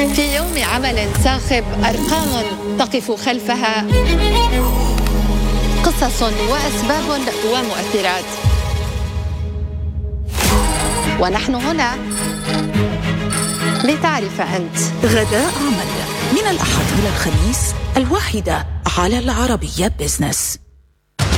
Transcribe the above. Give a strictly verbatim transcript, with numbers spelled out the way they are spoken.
في يوم عمل صاخب أرقام تقف خلفها قصص وأسباب ومؤثرات، ونحن هنا لتعرف أنت. غداء عمل من الأحد إلى الخميس الواحدة على العربية بيزنس.